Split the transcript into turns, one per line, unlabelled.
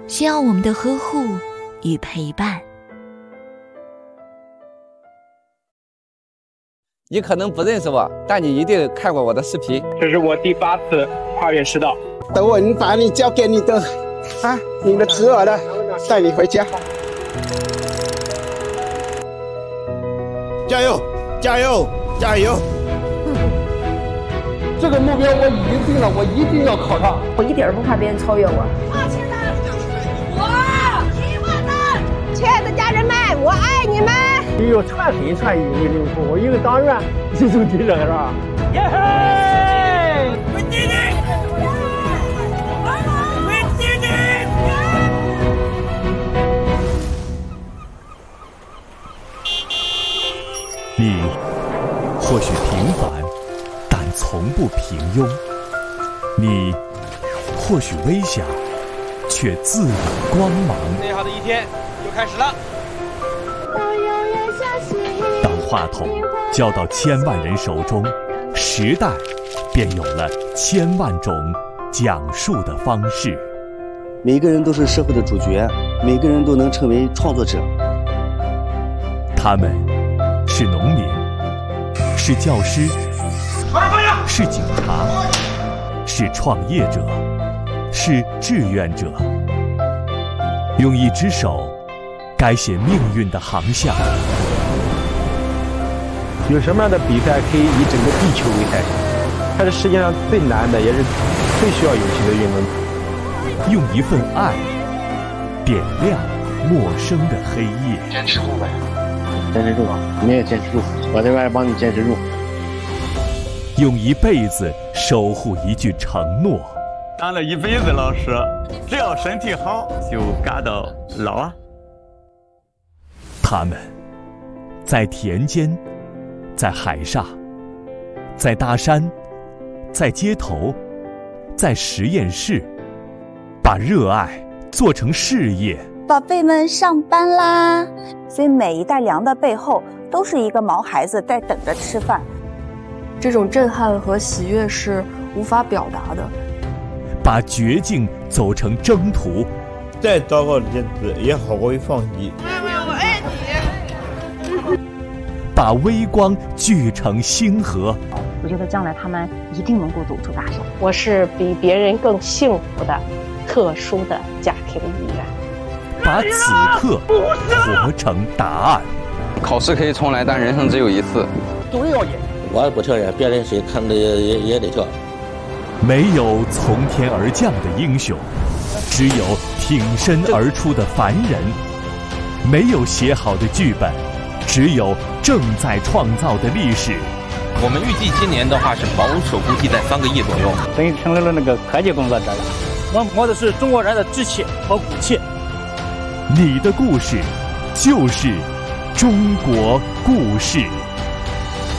需要我们的呵护与陪伴。
你可能不认识我，但你一定看过我的视频。
这是我第8次跨越赤道。
等我把你交给你的你的侄儿了，带你回家。
加油！加油！加油！
这个目标我已经定了，我一定要考上。
我一点不怕别人超越我。
亲爱的家人们，我爱你们！
你有串黑串一为领袖，我一个党员，这就这个是吧？耶嘿！我弟弟，我弟弟。
你或许平凡，但从不平庸；你或许微小，却自有光芒。
美好的一天又开始了。
当话筒交到千万人手中，时代便有了千万种讲述的方式。
每个人都是社会的主角，每个人都能成为创作者。
他们是农民，是教师，是警察，是创业者，是志愿者，用一只手改写命运的航向。
有什么样的比赛可以以整个地球为赛场？它是世界上最难的，也是最需要勇气的运动。
用一份爱点亮陌生的黑夜。
坚持住呗，坚持住啊！你也坚持住，我这边帮你坚持住。
用一辈子守护一句承诺。
当了一辈子老师，只要身体好，就干到老啊。
他们在田间，在海上，在大山，在街头，在实验室，把热爱做成事业。
宝贝们上班啦！所以每一袋粮的背后，都是一个毛孩子在等着吃饭。
这种震撼和喜悦是无法表达的。
把绝境走成征途，
再糟糕的日子也好过于放弃。
妈妈，我爱你。
把微光聚成星河。
我觉得将来他们一定能够走出大山。
我是比别人更幸福的特殊的家庭一员。
把此刻活成答案。
考试可以重来，但人生只有一次。
都要赢。
我也不承认，别人谁看的也得跳。
没有从天而降的英雄，只有挺身而出的凡人；没有写好的剧本，只有正在创造的历史。
我们预计今年的话是保守估计在3个亿左右，
等于成为了那个科技工作者了。我摸的是中国人的志气和骨气。
你的故事就是中国故事。